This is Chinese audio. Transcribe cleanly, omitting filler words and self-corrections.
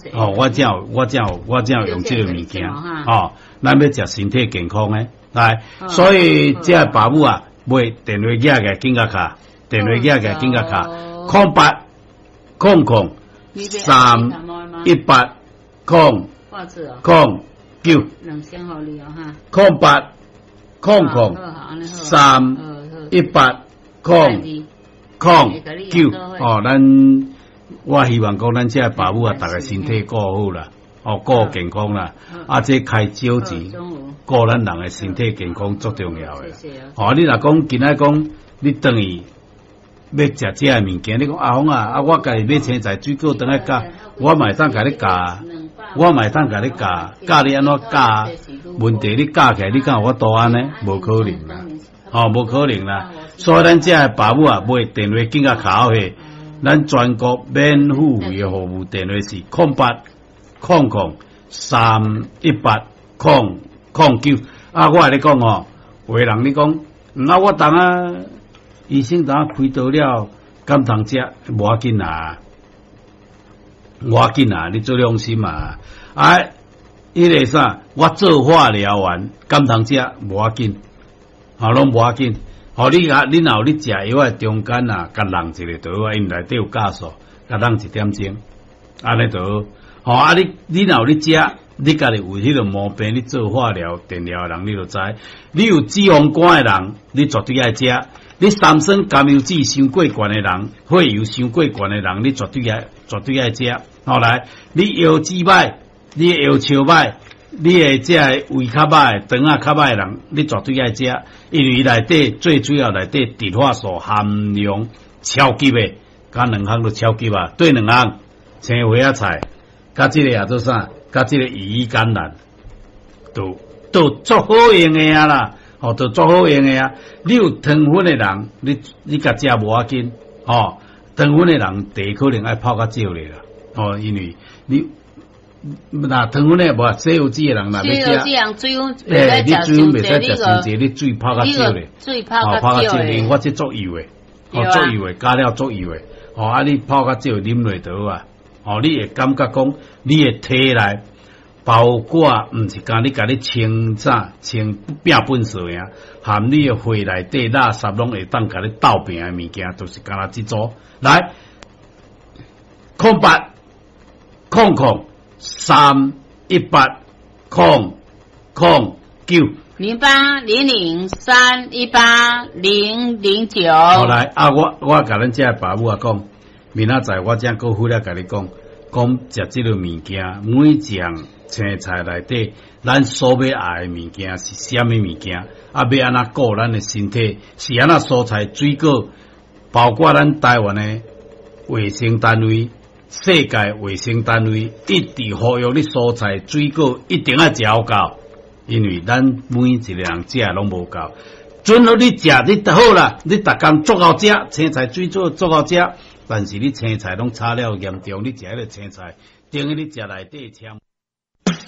哦，我正有用这个物件哦，咱要食身体健康诶，来，所以这爸母啊，买电话寄个紧甲卡，电话寄个紧甲卡，08003809。08003809。哦，我希望讲咱这爸母啊，大家身体顾好啦，哦，顾健康啦，这开少钱，顾咱人的身体健康最重要的。哦，你若讲今仔讲，你等于要食这个物件，你讲阿峰啊，我家己买青菜水果等下教，我嘛会当甲你教，教你安怎教。问题你教起来，你敢有我大安呢？无可能啦，哦，无可能啦。所以咱这个爸母啊，买电话紧甲卡好去，咱全国免付费的服务电话是08003809。我跟你讲哦，有的人你讲，我当啊医生当开刀了，敢通食？无要紧啊，你做良心嘛。迄个啥，我做化疗完，敢通食？无要紧，拢无要紧。你若有你食药诶中间啊，甲弄一个就好，因内底有酵素，甲弄1点钟，安尼就好。你若有你食，你家己有迄个毛病，你做化疗、电疗诶人，你就知。你有脂肪肝诶人，你绝对爱食。你三酸甘油酯伤过悬诶人，血油伤过悬诶人，你绝对爱食。后来，你腰子歹，你腰鞘歹。你会这胃较歹、肠仔较歹的人，你绝对爱食，因为内底最主要内底植化素含量超级的，甲两项都超级啊。对两项，青花菜，甲这个也做啥？甲这个乙肝胆，都足好用的啊啦，都足好用的啊。你有糖分的人，你甲食无要紧，糖分的人第一可能爱泡较少咧啦，因为你。那糖分咧无西柚子诶人，那要食，你水袂使食伤济，你水泡较少咧，泡较少，因为我这足油诶，足油诶，加了足油诶，你泡较少啉落就好啊，你会感觉讲你诶体内，包括毋是讲你甲你清变本色呀，含你诶血内底垃圾拢会当甲你斗病诶物件，都是干那这组来08003809。 0800318009。 好来我甲咱这爸母讲，明仔载我正过回来甲你讲食这个物件，每一样青菜内底，咱所要爱的物件是什么物件？要安怎顾咱的身体？是安怎蔬菜水果，包括咱台湾的卫生单位。世界卫生单位一直呼吁你蔬菜水果一定要食够，因为咱每一个人食拢无够。准好你食，你就好啦，你逐工足够食，青菜水果足够食，但是你青菜拢差了严重，你食迄个青菜，等于你食内底呛。